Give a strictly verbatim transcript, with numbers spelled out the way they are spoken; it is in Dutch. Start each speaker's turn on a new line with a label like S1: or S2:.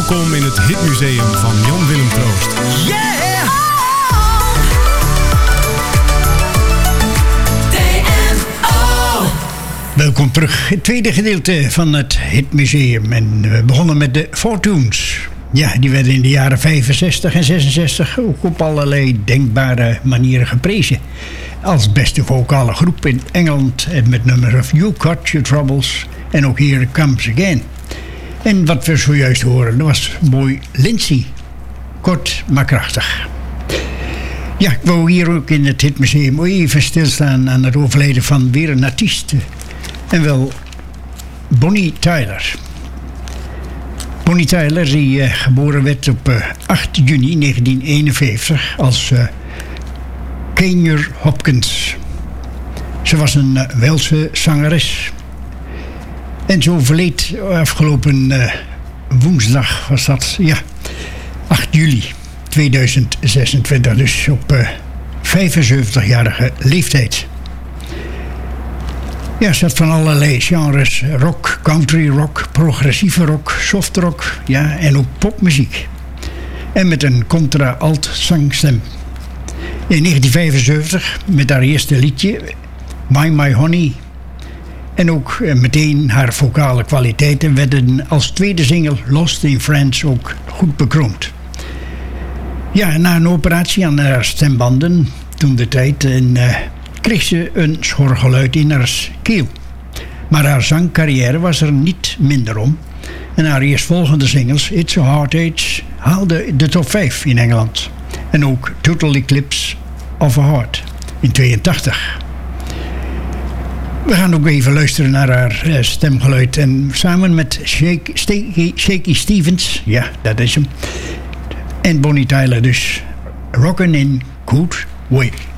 S1: Welkom in het Hitmuseum van Jan Willem Troost.
S2: Yeah! Welkom terug, het tweede gedeelte van het Hitmuseum. En we begonnen met de Fortunes. Ja, die werden in de jaren vijfenzestig en zesenzestig ook op allerlei denkbare manieren geprezen. Als beste vocale groep in Engeland en met nummers of You Got Your Troubles en ook Here It Comes Again. En wat we zojuist horen, dat was mooi Lindsay. Kort maar krachtig. Ja, ik wou hier ook in het Hitmuseum even stilstaan aan het overlijden van weer een artiest. En wel Bonnie Tyler. Bonnie Tyler, die uh, geboren werd op uh, acht juni negentien eenenvijftig als uh, Kenya Hopkins. Ze was een uh, Welse zangeres. En ze overleed afgelopen uh, woensdag, was dat, ja, acht juli tweeduizend zesentwintig. Dus op uh, vijfenzeventigjarige leeftijd. Ja, ze had van allerlei genres. Rock, country rock, progressieve rock, soft rock, ja, en ook popmuziek. En met een contra-alt zangstem. In negentien vijfenzeventig met haar eerste liedje, My My Honey. En ook eh, meteen haar vocale kwaliteiten werden als tweede single Lost in France ook goed bekroond. Ja, na een operatie aan haar stembanden, toen de tijd, en, uh, kreeg ze een schor geluid in haar keel. Maar haar zangcarrière was er niet minder om. En haar eerstvolgende singles, It's a Hard Age, haalde de top vijf in Engeland. En ook Total Eclipse of a Heart in tweeëntachtig. We gaan ook even luisteren naar haar uh, stemgeluid. En samen met Shake, Shaky, Shaky Stevens, ja, dat is hem. En Bonnie Tyler dus, Rockin' in Good Way.